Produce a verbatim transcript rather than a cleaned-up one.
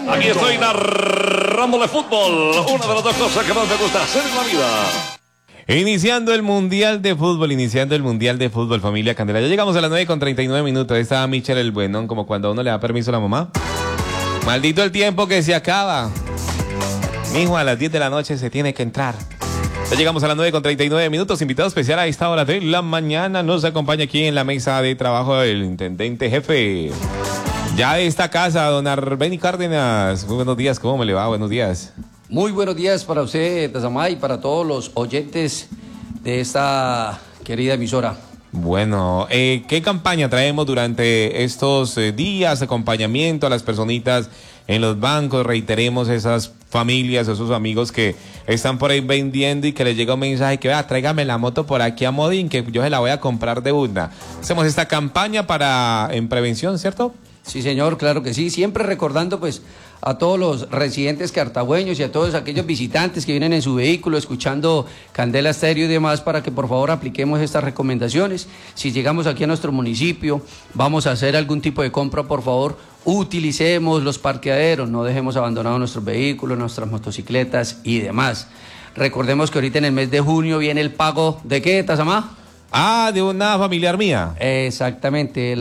Aquí estoy narrándole fútbol. Una de las dos cosas que más me gusta hacer en la vida. Iniciando el Mundial de Fútbol, iniciando el Mundial de Fútbol, familia Candela. Ya llegamos a las nueve con treinta y nueve minutos. Ahí estaba Michel el Buenón, como cuando a uno le da permiso a la mamá. Maldito el tiempo que se acaba. Mijo, a las diez de la noche se tiene que entrar. Ya llegamos a las nueve con treinta y nueve minutos. Invitado especial a esta hora de la mañana. Nos acompaña aquí en la mesa de trabajo el intendente jefe ya de esta casa, don Arbeni Cárdenas. Muy buenos días, ¿cómo me le va? Buenos días. Muy buenos días para usted, Tazamá, y para todos los oyentes de esta querida emisora. Bueno, eh, ¿qué campaña traemos durante estos eh, días? Acompañamiento a las personitas en los bancos. Reiteremos esas familias, esos amigos que están por ahí vendiendo y que les llega un mensaje que vea, tráigame la moto por aquí a Modín, que yo se la voy a comprar de una. Hacemos esta campaña para en prevención, ¿cierto? Sí, señor, claro que sí. Siempre recordando, pues, a todos los residentes cartagüeños y a todos aquellos visitantes que vienen en su vehículo escuchando Candela Estéreo y demás, para que por favor apliquemos estas recomendaciones. Si llegamos aquí a nuestro municipio, vamos a hacer algún tipo de compra, por favor, utilicemos los parqueaderos, no dejemos abandonados nuestros vehículos, nuestras motocicletas y demás. Recordemos que ahorita en el mes de junio viene el pago ¿de qué, Tazamá? Ah, de una familiar mía. Exactamente.